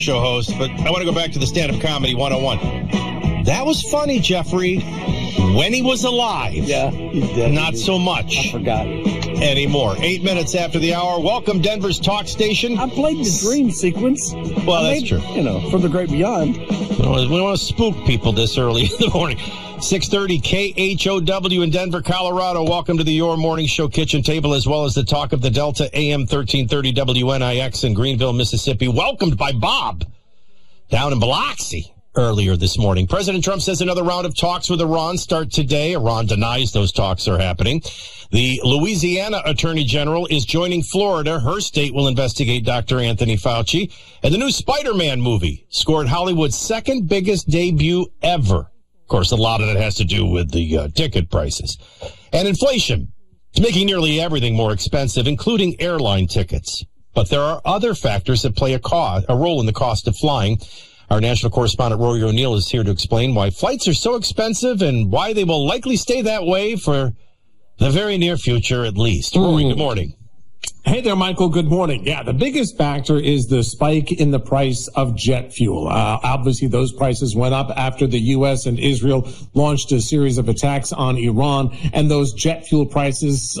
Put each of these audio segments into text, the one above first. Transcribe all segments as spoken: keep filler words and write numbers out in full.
show host, but I want to go back to the stand-up comedy one oh one. That was funny, Jeffrey, when he was alive. Yeah, he's dead. Not so much. I forgot. Anymore. Eight minutes after the hour. Welcome, Denver's talk station. I played the dream sequence. Well, I that's made, true. You know, from the great beyond. We don't want to spook people this early in the morning. six thirty K H O W in Denver, Colorado. Welcome to the Your Morning Show kitchen table, as well as the talk of the Delta, A M thirteen thirty W N I X in Greenville, Mississippi. Welcomed by Bob down in Biloxi earlier this morning. President Trump says another round of talks with Iran start today. Iran denies those talks are happening. The Louisiana Attorney General is joining Florida. Her state will investigate Doctor Anthony Fauci. And the new Spider-Man movie scored Hollywood's second biggest debut ever. Of course, a lot of it has to do with the uh, ticket prices. And inflation. It's making nearly everything more expensive, including airline tickets. But there are other factors that play a, co- a role in the cost of flying. Our national correspondent, Rory O'Neill, is here to explain why flights are so expensive and why they will likely stay that way for the very near future, at least. Mm. Rory, good morning. Hey there, Michael. Good morning. Yeah, the biggest factor is the spike in the price of jet fuel. Uh, obviously, those prices went up after the U S and Israel launched a series of attacks on Iran, and those jet fuel prices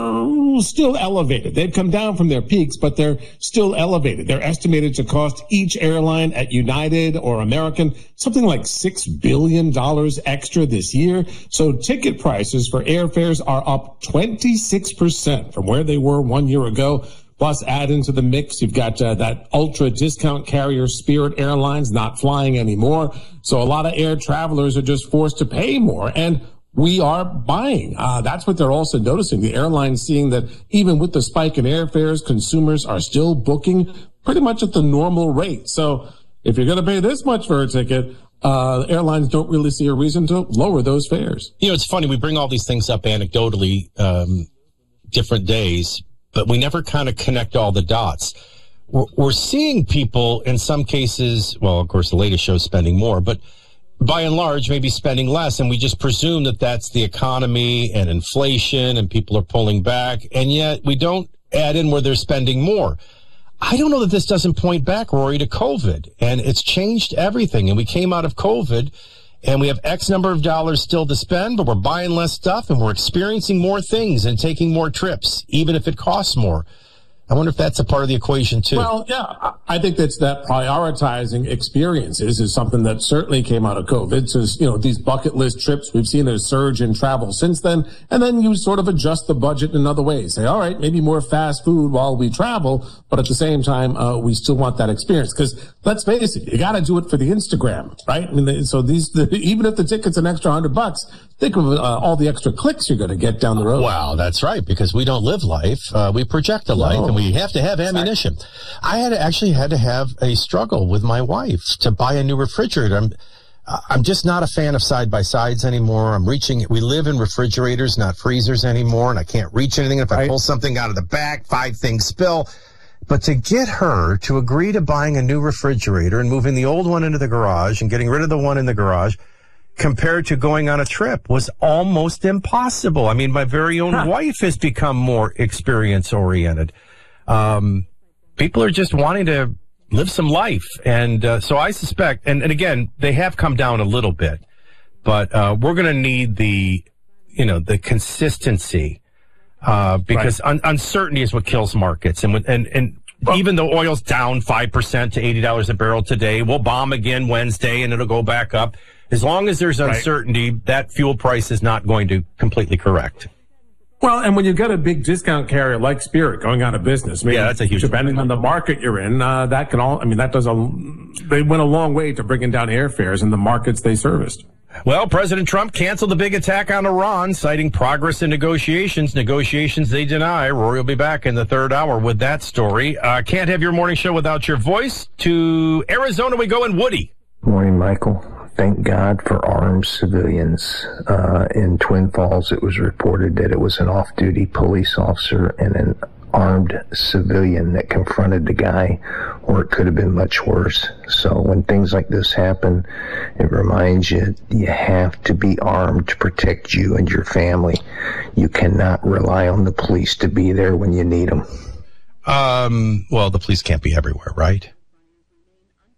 are still elevated. They've come down from their peaks, but they're still elevated. They're estimated to cost each airline at United or American something like six billion dollars extra this year. So ticket prices for airfares are up twenty-six percent from where they were one year ago. Plus, add into the mix, you've got uh, that ultra discount carrier Spirit Airlines not flying anymore. So a lot of air travelers are just forced to pay more. And we are buying. Uh, that's what they're also noticing. The airlines seeing that even with the spike in airfares, consumers are still booking pretty much at the normal rate. So if you're going to pay this much for a ticket, uh, airlines don't really see a reason to lower those fares. You know, it's funny. We bring all these things up anecdotally, um, different days, but we never kind of connect all the dots. We're, we're seeing people in some cases, well, of course, the latest show is spending more, but by and large, maybe spending less. And we just presume that that's the economy and inflation and people are pulling back. And yet we don't add in where they're spending more. I don't know that this doesn't point back, Rory, to COVID. And it's changed everything. And we came out of COVID and we have X number of dollars still to spend, but we're buying less stuff and we're experiencing more things and taking more trips, even if it costs more. I wonder if that's a part of the equation, too. Well, yeah, I think that's that prioritizing experiences is something that certainly came out of COVID. So, you know, these bucket list trips, we've seen a surge in travel since then. And then you sort of adjust the budget in other ways. Say, all right, maybe more fast food while we travel, but at the same time, uh, we still want that experience. Because let's face it, you got to do it for the Instagram, right? I mean, so these, the, even if the ticket's an extra hundred bucks, think of uh, all the extra clicks you're going to get down the road. Wow, that's right, because we don't live life. Uh, we project a life, no. and we have to have ammunition. I had to, actually had to have a struggle with my wife to buy a new refrigerator. I'm, I'm just not a fan of side-by-sides anymore. I'm reaching, we live in refrigerators, not freezers anymore, and I can't reach anything. If I right. pull something out of the back, five things spill. But to get her to agree to buying a new refrigerator and moving the old one into the garage and getting rid of the one in the garage, compared to going on a trip, was almost impossible. I mean, my very own huh. wife has become more experience-oriented. Um, people are just wanting to live some life. And uh, so I suspect, and, and again, they have come down a little bit, but uh, we're going to need the, you know, the consistency uh, because right. un- uncertainty is what kills markets. And, and, and well, even though oil's down five percent to eighty dollars a barrel today, we'll bomb again Wednesday and it'll go back up. As long as there's uncertainty, right. that fuel price is not going to completely correct. Well, and when you get a big discount carrier like Spirit going out of business, I mean, yeah, that's a huge depending on the market you're in, uh, that can all, I mean, that does a, they went a long way to bringing down airfares in the markets they serviced. Well, President Trump canceled the big attack on Iran, citing progress in negotiations. Negotiations they deny. Rory will be back in the third hour with that story. Uh, can't have your morning show without your voice. To Arizona we go, in Woody. Morning, Michael. Thank God for armed civilians. Uh, in Twin Falls, it was reported that it was an off-duty police officer and an armed civilian that confronted the guy, or it could have been much worse. So when things like this happen, it reminds you you have to be armed to protect you and your family. You cannot rely on the police to be there when you need them. Um, well, the police can't be everywhere, right?